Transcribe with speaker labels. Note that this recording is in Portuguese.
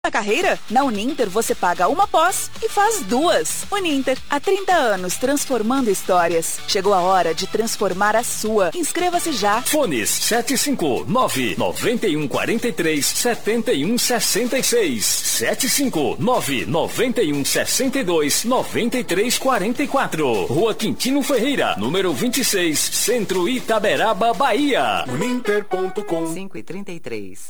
Speaker 1: Na carreira? Na Uninter você paga uma pós e faz duas. Uninter, há 30 anos transformando histórias. Chegou a hora de transformar a sua. Inscreva-se já.
Speaker 2: Fones 759-9143-7166. 759-9162-9344. Rua Quintino Ferreira, número 26, Centro Itaberaba, Bahia.
Speaker 3: Uninter.com
Speaker 4: 5:33.